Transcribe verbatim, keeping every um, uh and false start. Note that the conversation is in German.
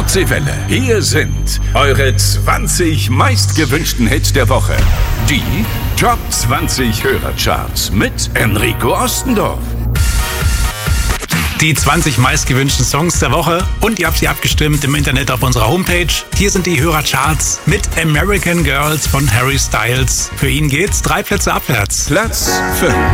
Nordseewelle. Hier sind eure zwanzig meistgewünschten Hits der Woche. Die Top zwanzig Hörercharts mit Enrico Ostendorf. Die zwanzig meistgewünschten Songs der Woche und ihr habt sie abgestimmt im Internet auf unserer Homepage. Hier sind die Hörercharts mit American Girls von Harry Styles. Für ihn geht's drei Plätze abwärts. Platz fünf.